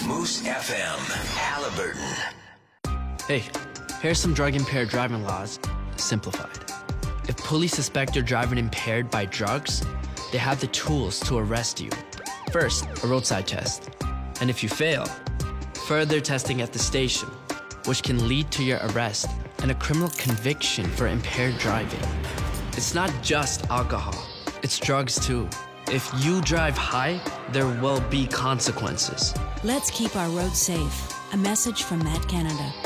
Moose FM, Halliburton. Hey, here's some drug-impaired driving laws, simplified. If police suspect you're driving impaired by drugs, they have the tools to arrest you. First, a roadside test. And if you fail, further testing at the station, which can lead to your arrest and a criminal conviction for impaired driving. It's not just alcohol, it's drugs too. If you drive high, there will be consequences. Let's keep our roads safe. A message from Matt Canada.